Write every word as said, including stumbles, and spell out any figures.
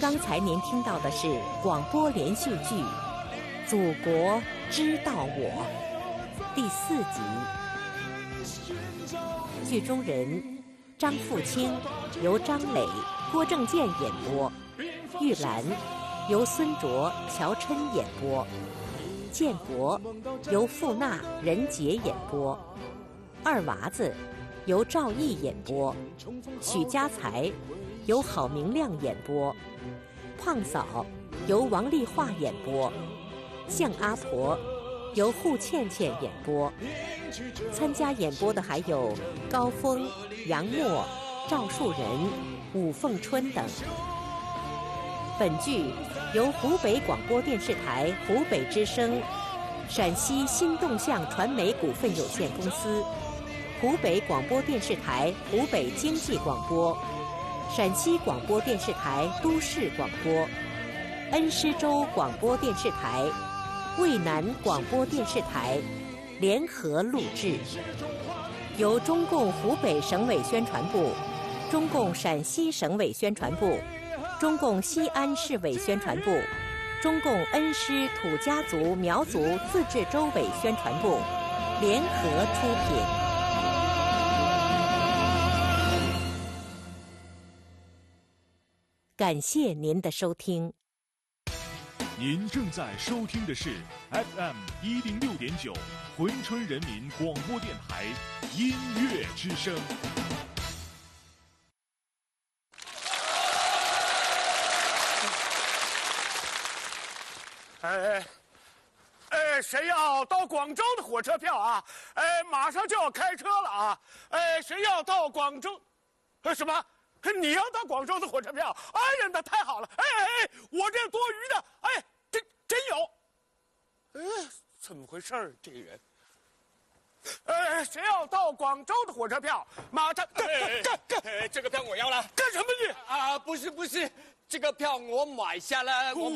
刚才您听到的是广播连续剧《祖国知道我》第四集。剧中人张富清由张磊、郭正健演播，玉兰由孙卓、乔琛演播，建国由傅娜、任杰演播，二娃子由赵毅演播，许家才由郝明亮演播，胖嫂由王丽华演播，向阿婆由户倩倩演播。参加演播的还有高峰、杨默、赵树人、武凤春等。本剧由湖北广播电视台湖北之声、陕西新动向传媒股份有限公司、湖北广播电视台湖北经济广播、陕西广播电视台都市广播、恩施州广播电视台、渭南广播电视台联合录制，由中共湖北省委宣传部、中共陕西省委宣传部、中共西安市委宣传部、中共恩施土家族苗族自治州委宣传部联合出品。感谢您的收听。 您正在收听的是 F M 一零六点九珲春人民广播电台音乐之声。 哎，哎，谁要到广州的火车票啊？哎，马上就要开车了啊！哎，谁要到广州？呃，什么？你要到广州的火车票？哎呀，那太好了！哎哎哎，我这多余的，哎，真真有。呃，怎么回事儿？这个人。呃，谁要到广州的火车票？马上干干干！ 哎，这个票我要了。 干什么你？ 啊，不是不是，这个票我买下了。我